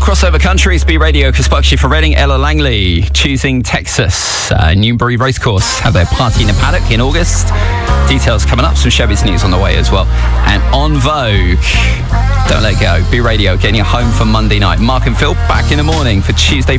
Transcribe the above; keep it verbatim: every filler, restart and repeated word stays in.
crossover countries, B Radio, Kaspakshi for Reading, Ella Langley, choosing Texas, uh, Newbury Racecourse, have their party in a paddock in August. Details coming up, some showbiz news on the way as well. And On Vogue, Don't Let Go, B Radio, getting you home for Monday night. Mark and Phil back in the morning for Tuesday